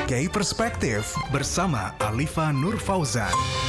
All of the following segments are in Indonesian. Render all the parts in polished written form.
Gay Perspektif bersama Alifa Nur Fauzan.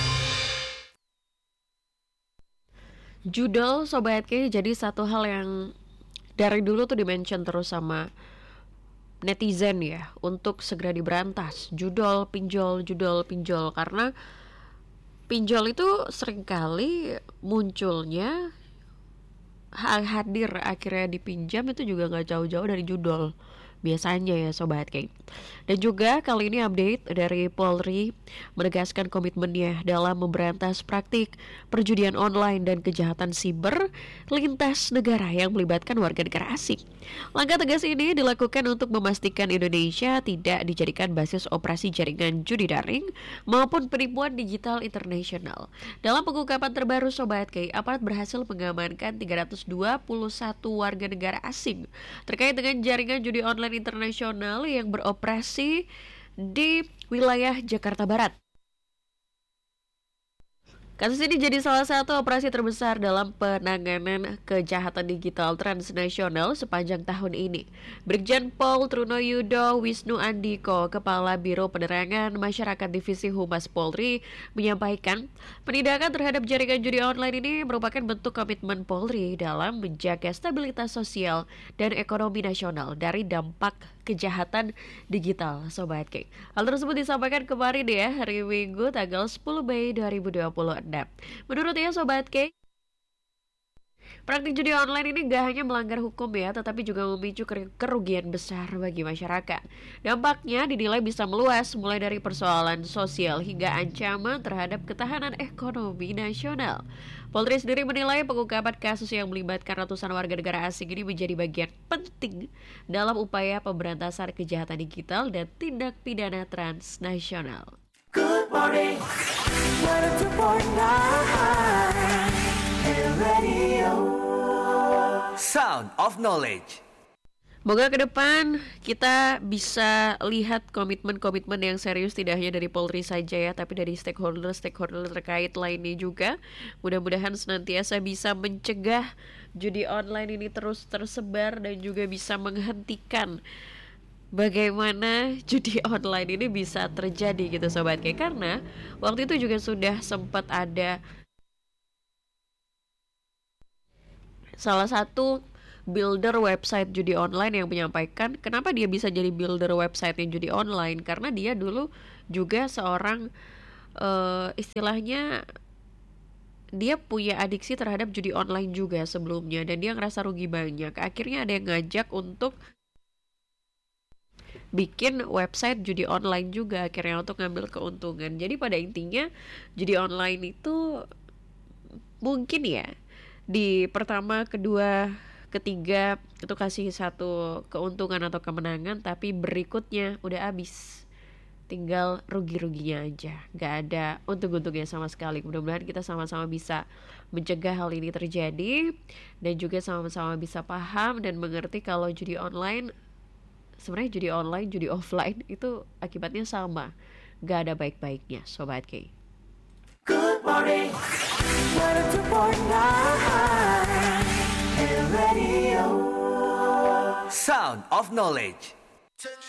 Judul Sobat Gay jadi satu hal yang dari dulu tuh di-mention terus sama netizen ya, untuk segera diberantas. Judul pinjol, karena pinjol itu seringkali munculnya hadir akhirnya dipinjam itu juga gak jauh-jauh dari judul biasanya ya Sobat Gay. Dan juga kali ini update dari Polri menegaskan komitmennya dalam memberantas praktik perjudian online dan kejahatan siber lintas negara yang melibatkan warga negara asing. Langkah tegas ini dilakukan untuk memastikan Indonesia tidak dijadikan basis operasi jaringan judi daring maupun penipuan digital internasional. Dalam pengungkapan terbaru Sobat Gay, aparat berhasil mengamankan 321 warga negara asing terkait dengan jaringan judi online internasional yang beroperasi di wilayah Jakarta Barat. Kasus ini jadi salah satu operasi terbesar dalam penanganan kejahatan digital transnasional sepanjang tahun ini. Brigjen Pol Trunoyudo Wisnu Andiko, Kepala Biro Penerangan Masyarakat Divisi Humas Polri, menyampaikan penindakan terhadap jaringan judi online ini merupakan bentuk komitmen Polri dalam menjaga stabilitas sosial dan ekonomi nasional dari dampak kejahatan digital Sobat Gay. Hal tersebut disampaikan kemarin ya, hari Minggu tanggal 10 Mei 2026. Menurutnya Sobat Gay, praktik judi online ini gak hanya melanggar hukum ya, tetapi juga memicu kerugian besar bagi masyarakat. Dampaknya dinilai bisa meluas, mulai dari persoalan sosial hingga ancaman terhadap ketahanan ekonomi nasional. Polri sendiri menilai pengungkapan kasus yang melibatkan ratusan warga negara asing ini menjadi bagian penting dalam upaya pemberantasan kejahatan digital dan tindak pidana transnasional. Good morning, 102.9 Radio Sound of Knowledge. Semoga ke depan kita bisa lihat komitmen-komitmen yang serius tidak hanya dari Polri saja ya, tapi dari stakeholder terkait lainnya juga. Mudah-mudahan senantiasa bisa mencegah judi online ini terus tersebar dan juga bisa menghentikan bagaimana judi online ini bisa terjadi gitu Sobat Gay. Karena waktu itu juga sudah sempat ada salah satu builder website judi online yang menyampaikan kenapa dia bisa jadi builder website yang judi online, karena dia dulu juga seorang istilahnya dia punya adiksi terhadap judi online juga sebelumnya dan dia ngerasa rugi banyak. Akhirnya ada yang ngajak untuk bikin website judi online juga akhirnya untuk ngambil keuntungan. Jadi pada intinya judi online itu mungkin ya di pertama, kedua, ketiga itu kasih satu keuntungan atau kemenangan, tapi berikutnya udah habis, tinggal rugi-ruginya aja, gak ada untung-untungnya sama sekali. Mudah-mudahan kita sama-sama bisa mencegah hal ini terjadi dan juga sama-sama bisa paham dan mengerti kalau judi online sebenarnya judi online, judi offline itu akibatnya sama, gak ada baik-baiknya Sobat Gay. Good morning, 102.9 Radio Sound of Knowledge.